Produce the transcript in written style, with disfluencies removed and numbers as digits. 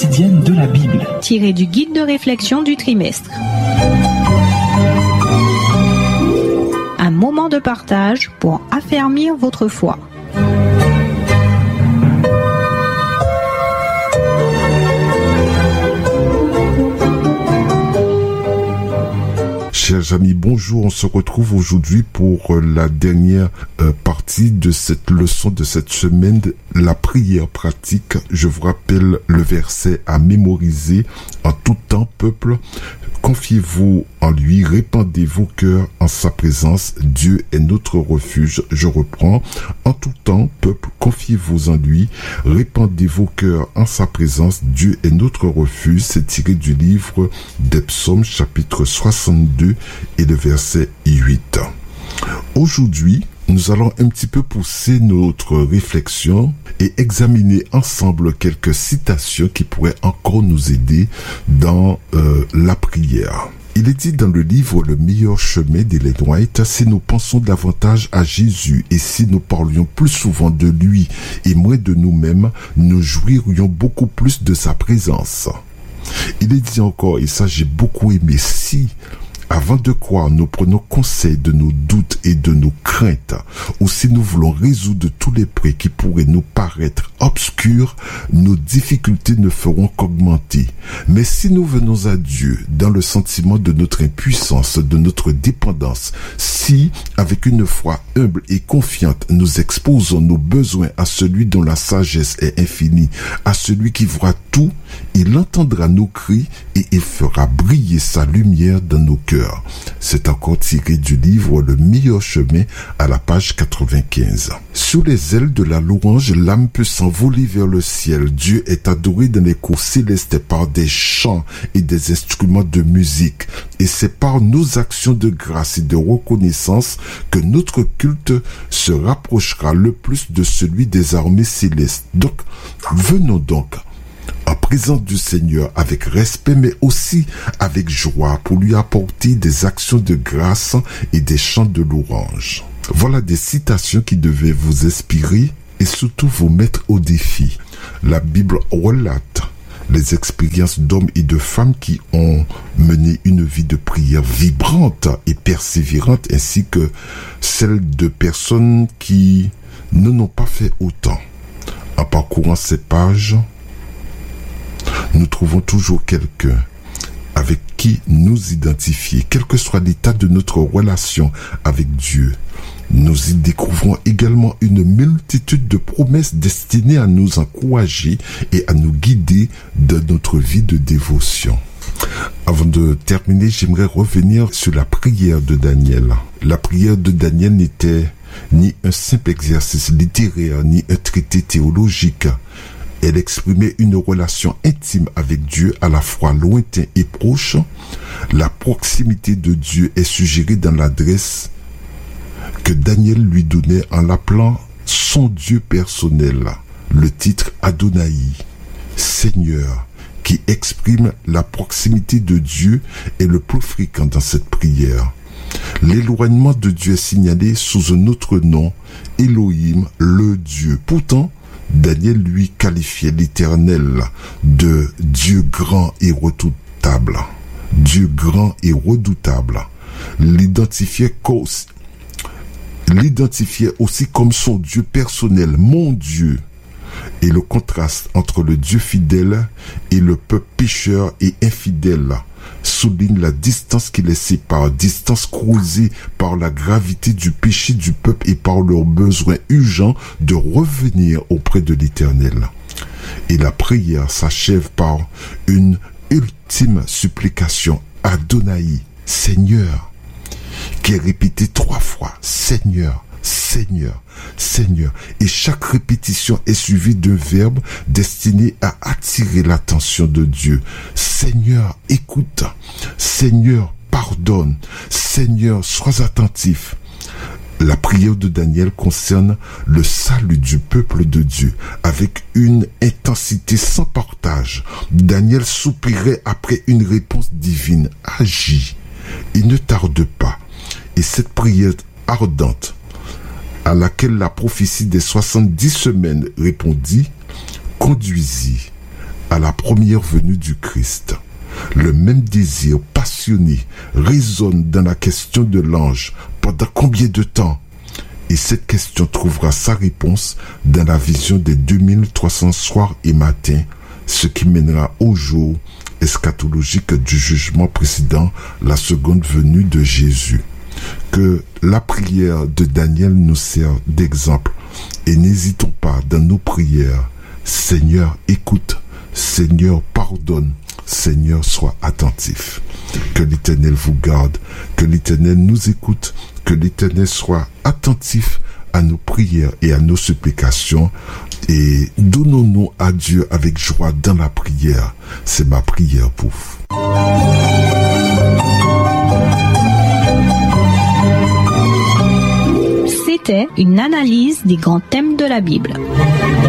Quotidienne de la Bible. Tiré du guide de réflexion du trimestre. Un moment de partage pour affermir votre foi. Chers amis, bonjour. On se retrouve aujourd'hui pour la dernière partie de cette leçon de cette semaine, la prière pratique. Je vous rappelle le verset à mémoriser. En tout temps, peuple, confiez-vous en lui, répandez vos cœurs en sa présence. Dieu est notre refuge. Je reprends. En tout temps, peuple, confiez-vous en lui, répandez vos cœurs en sa présence. Dieu est notre refuge. C'est tiré du livre des Psaumes, chapitre 62 et le verset 8. Aujourd'hui, nous allons un petit peu pousser notre réflexion et examiner ensemble quelques citations qui pourraient encore nous aider dans la prière. Il est dit dans le livre Le meilleur chemin d'Ellen White, si nous pensons davantage à Jésus et si nous parlions plus souvent de lui et moins de nous-mêmes, nous jouirions beaucoup plus de sa présence. Il est dit encore, et ça j'ai beaucoup aimé, si avant de croire, nous prenons conseil de nos doutes et de nos craintes, ou si nous voulons résoudre tous les prêts qui pourraient nous paraître obscurs, nos difficultés ne feront qu'augmenter. Mais si nous venons à Dieu dans le sentiment de notre impuissance, de notre dépendance, si, avec une foi humble et confiante, nous exposons nos besoins à celui dont la sagesse est infinie, à celui qui voit tout, il entendra nos cris et il fera briller sa lumière dans nos cœurs. C'est encore tiré du livre Le meilleur chemin à la page 95. Sous les ailes de la louange, l'âme peut s'envoler vers le ciel. Dieu est adoré dans les cours célestes par des chants et des instruments de musique. Et c'est par nos actions de grâce et de reconnaissance que notre culte se rapprochera le plus de celui des armées célestes. Donc, venons donc en présence du Seigneur avec respect mais aussi avec joie pour lui apporter des actions de grâce et des chants de louange. Voilà des citations qui devaient vous inspirer et surtout vous mettre au défi. La Bible relate les expériences d'hommes et de femmes qui ont mené une vie de prière vibrante et persévérante ainsi que celle de personnes qui ne n'ont pas fait autant. En parcourant ces pages, nous trouvons toujours quelqu'un avec qui nous identifier, quel que soit l'état de notre relation avec Dieu. Nous y découvrons également une multitude de promesses destinées à nous encourager et à nous guider dans notre vie de dévotion. Avant de terminer, j'aimerais revenir sur la prière de Daniel. La prière de Daniel n'était ni un simple exercice littéraire, ni un traité théologique. Elle exprimait une relation intime avec Dieu, à la fois lointain et proche. La proximité de Dieu est suggérée dans l'adresse que Daniel lui donnait en l'appelant son Dieu personnel, le titre Adonai, Seigneur, qui exprime la proximité de Dieu est le plus fréquent dans cette prière. L'éloignement de Dieu est signalé sous un autre nom, Elohim, le Dieu. Pourtant, Daniel lui qualifiait l'Éternel de Dieu grand et redoutable. Dieu grand et redoutable. L'identifiait aussi comme son Dieu personnel, mon Dieu. Et le contraste entre le Dieu fidèle et le peuple pécheur et infidèle souligne la distance qui les sépare, distance creusée par la gravité du péché du peuple et par leur besoin urgent de revenir auprès de l'Éternel. Et la prière s'achève par une ultime supplication, Adonai, Seigneur, qui est répétée 3 fois, Seigneur, Seigneur, Seigneur. Et chaque répétition est suivie d'un verbe destiné à attirer l'attention de Dieu. Seigneur, écoute. Seigneur, pardonne. Seigneur, sois attentif. La prière de Daniel concerne le salut du peuple de Dieu avec une intensité sans partage. Daniel soupirait après une réponse divine. Agis et ne tarde pas. Et cette prière ardente à laquelle la prophétie des 70 semaines répondit, conduisit à la première venue du Christ. Le même désir passionné résonne dans la question de l'ange. Pendant combien de temps? Et cette question trouvera sa réponse dans la vision des 2300 soirs et matins, ce qui mènera au jour eschatologique du jugement précédant la seconde venue de Jésus. Que la prière de Daniel nous sert d'exemple et n'hésitons pas dans nos prières. Seigneur, écoute. Seigneur, pardonne. Seigneur, sois attentif. Que l'Éternel vous garde, que l'Éternel nous écoute, que l'Éternel soit attentif à nos prières et à nos supplications et donnons-nous à Dieu avec joie dans la prière. C'est ma prière pour vous. C'était une analyse des grands thèmes de la Bible.